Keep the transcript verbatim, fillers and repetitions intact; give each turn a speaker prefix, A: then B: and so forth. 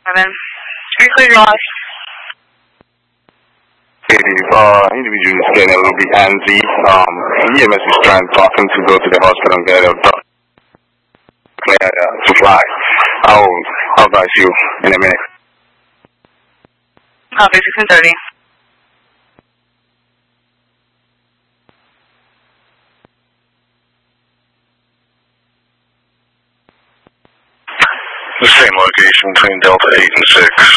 A: Seven. Three clear your loss.
B: Hey, uh, individual is getting a little bit antsy. Um, E M S is trying to talk him to go to the hospital and get a doctor uh, to fly. I'll, I'll advise you in a minute.
A: Copy, sixteen thirty.
C: The same location between Delta eight and six.